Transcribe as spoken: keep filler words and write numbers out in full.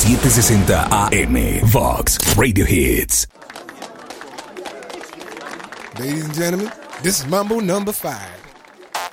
setecientos sesenta A M. Vox Radio Hits. Ladies and gentlemen, this is Mambo number five.